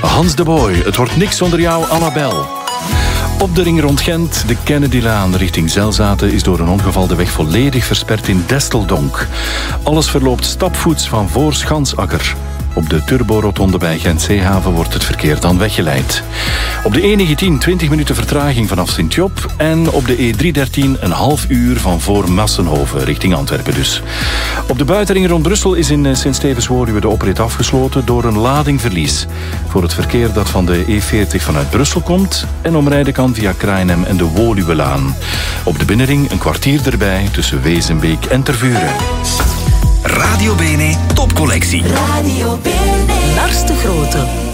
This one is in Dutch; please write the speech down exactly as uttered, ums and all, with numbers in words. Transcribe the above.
Hans de Boy, het wordt niks zonder jou, Annabel. Op de ring rond Gent, de Kennedylaan richting Zelzaten, is door een ongeval de weg volledig versperd in Desteldonk. Alles verloopt stapvoets van voor Schansakker. Op de turborotonde bij Gent-Zeehaven wordt het verkeer dan weggeleid. Op de E negentien twintig minuten vertraging vanaf Sint-Job en op de E driehonderddertien een half uur van voor Massenhoven richting Antwerpen dus. Op de buitenring rond Brussel is in Sint-Stevens-Woluwe de oprit afgesloten door een ladingverlies. Voor het verkeer dat van de E veertig vanuit Brussel komt en omrijden kan via Krainem en de Woluwelaan. Op de binnenring een kwartier erbij tussen Wezenbeek en Tervuren. Radio Bene Topcollectie. Radio Bene. Lars de Grote.